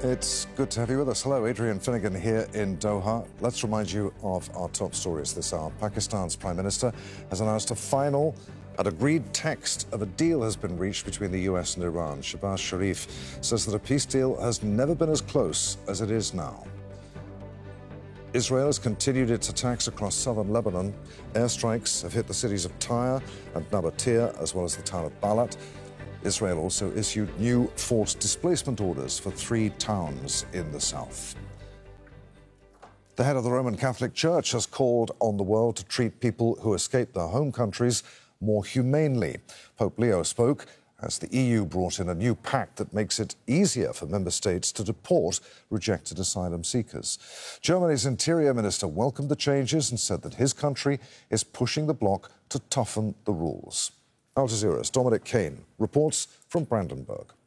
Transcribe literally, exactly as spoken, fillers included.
It's good to have you with us. Hello, Adrian Finnegan here in Doha. Let's remind you of our top stories this hour. Pakistan's Prime Minister has announced a final and agreed text of a deal has been reached between the U S and Iran. Shehbaz Sharif says that a peace deal has never been as close as it is now. Israel has continued its attacks across southern Lebanon. Airstrikes have hit the cities of Tyre and Nabatea, as well as the town of Balat. Israel also issued new forced displacement orders for three towns in the south. The head of the Roman Catholic Church has called on the world to treat people who escape their home countries more humanely. Pope Leo spoke as the E U brought in a new pact that makes it easier for member states to deport rejected asylum seekers. Germany's Interior Minister welcomed the changes and said that his country is pushing the bloc to toughen the rules. Al Jazeera's Dominic Kane reports from Brandenburg.